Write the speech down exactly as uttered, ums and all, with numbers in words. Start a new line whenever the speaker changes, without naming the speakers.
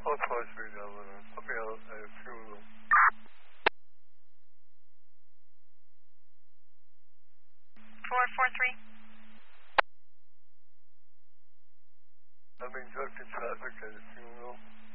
I'll call you down there. Put me out at a funeral.
four four three.
I'm in Junction traffic at a funeral.